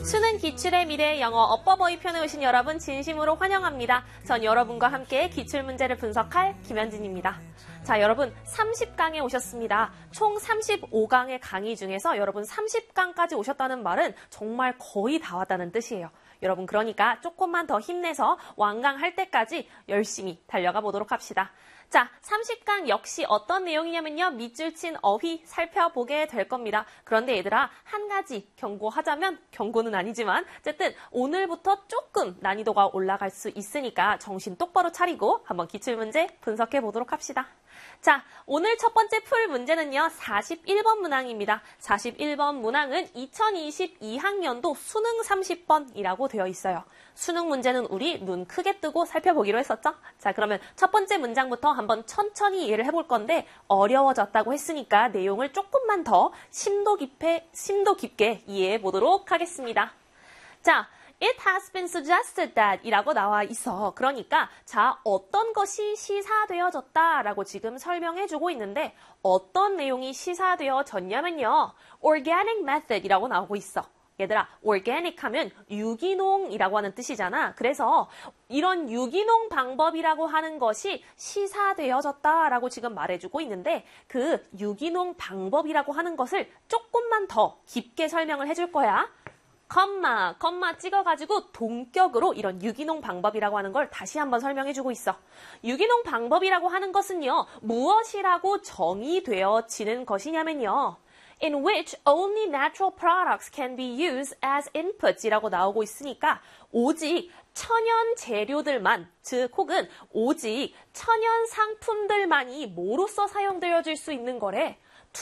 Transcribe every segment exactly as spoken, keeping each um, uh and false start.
수능 기출의 미래 영어 어버버이 편에 오신 여러분 진심으로 환영합니다. 전 여러분과 함께 기출문제를 분석할 김현진입니다. 자, 여러분 삼십 강에 오셨습니다. 총 삼십오 강의 강의 중에서 여러분 삼십 강까지 오셨다는 말은 정말 거의 다 왔다는 뜻이에요. 여러분 그러니까 조금만 더 힘내서 완강할 때까지 열심히 달려가 보도록 합시다. 자, 삼십 강 역시 어떤 내용이냐면요. 밑줄 친 어휘 살펴보게 될 겁니다. 그런데 얘들아, 한 가지 경고하자면, 경고는 아니지만 어쨌든 오늘부터 조금 난이도가 올라갈 수 있으니까 정신 똑바로 차리고 한번 기출문제 분석해 보도록 합시다. 자, 오늘 첫 번째 풀 문제는요. 사십일 번 문항입니다. 사십일 번 문항은 이천이십이 학년도 수능 삼십 번이라고 되어 있어요. 수능 문제는 우리 눈 크게 뜨고 살펴보기로 했었죠? 자, 그러면 첫 번째 문장부터 한번 천천히 이해를 해볼 건데 어려워졌다고 했으니까 내용을 조금만 더 심도 깊게, 심도 깊게 이해해 보도록 하겠습니다. 자, It has been suggested that 이라고 나와 있어. 그러니까 자, 어떤 것이 시사되어졌다 라고 지금 설명해주고 있는데 어떤 내용이 시사되어졌냐면요. Organic method 이라고 나오고 있어. 얘들아, organic 하면 유기농이라고 하는 뜻이잖아. 그래서 이런 유기농 방법이라고 하는 것이 시사되어졌다라고 지금 말해주고 있는데 그 유기농 방법이라고 하는 것을 조금만 더 깊게 설명을 해줄 거야. 컴마, 컴마 찍어가지고 동격으로 이런 유기농 방법이라고 하는 걸 다시 한번 설명해주고 있어. 유기농 방법이라고 하는 것은요, 무엇이라고 정의되어지는 것이냐면요. in which only natural products can be used as inputs 이라고 나오고 있으니까 오직 천연 재료들만, 즉 혹은 오직 천연 상품들만이 뭐로서 사용되어질 수 있는 거래?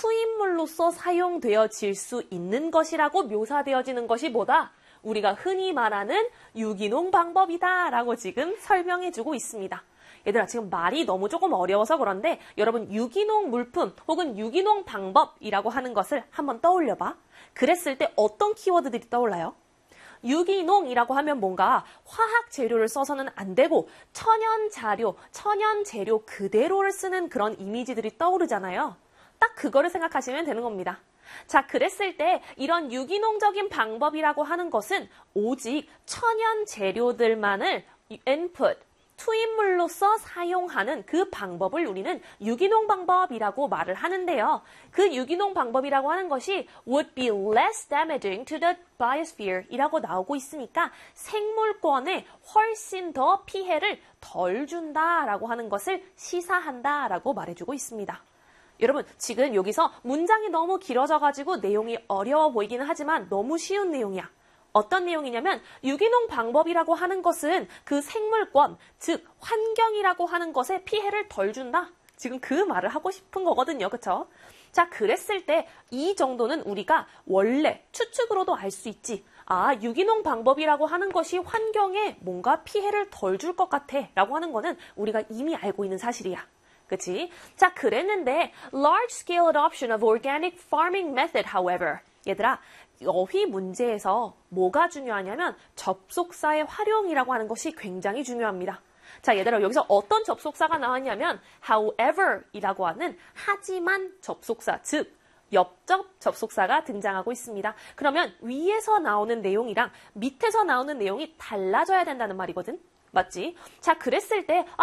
투입물로서 사용되어질 수 있는 것이라고 묘사되어지는 것이 뭐다? 우리가 흔히 말하는 유기농 방법이다 라고 지금 설명해주고 있습니다. 얘들아, 지금 말이 너무 조금 어려워서 그런데 여러분 유기농 물품 혹은 유기농 방법이라고 하는 것을 한번 떠올려봐. 그랬을 때 어떤 키워드들이 떠올라요? 유기농이라고 하면 뭔가 화학 재료를 써서는 안 되고 천연 자료, 천연 재료 그대로를 쓰는 그런 이미지들이 떠오르잖아요. 딱 그거를 생각하시면 되는 겁니다. 자, 그랬을 때 이런 유기농적인 방법이라고 하는 것은 오직 천연 재료들만을 input, 투입물로서 사용하는 그 방법을 우리는 유기농 방법이라고 말을 하는데요. 그 유기농 방법이라고 하는 것이 would be less damaging to the biosphere 이라고 나오고 있으니까 생물권에 훨씬 더 피해를 덜 준다라고 하는 것을 시사한다라고 말해주고 있습니다. 여러분, 지금 여기서 문장이 너무 길어져가지고 내용이 어려워 보이기는 하지만 너무 쉬운 내용이야. 어떤 내용이냐면 유기농 방법이라고 하는 것은 그 생물권, 즉 환경이라고 하는 것에 피해를 덜 준다. 지금 그 말을 하고 싶은 거거든요. 그쵸? 자, 그랬을 때 이 정도는 우리가 원래 추측으로도 알 수 있지. 아, 유기농 방법이라고 하는 것이 환경에 뭔가 피해를 덜 줄 것 같아 라고 하는 거는 우리가 이미 알고 있는 사실이야. 그치? 자, 그랬는데 large-scale adoption of organic farming method, however. 얘들아, 어휘 문제에서 뭐가 중요하냐면 접속사의 활용이라고 하는 것이 굉장히 중요합니다. 자, 얘들아, 여기서 어떤 접속사가 나왔냐면 however 이라고 하는 하지만 접속사, 즉 옆접 접속사가 등장하고 있습니다. 그러면 위에서 나오는 내용이랑 밑에서 나오는 내용이 달라져야 된다는 말이거든. 맞지? 자, 그랬을 때